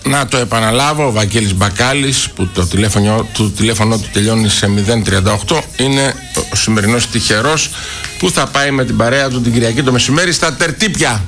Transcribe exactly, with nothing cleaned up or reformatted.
Να το επαναλάβω, ο Βαγγέλης Μπακάλης, που το τηλέφωνο, το τηλέφωνο του τελειώνει σε μηδέν τριάντα οκτώ, είναι ο σημερινός τυχερός που θα πάει με την παρέα του την Κυριακή το μεσημέρι στα Τερτύπια.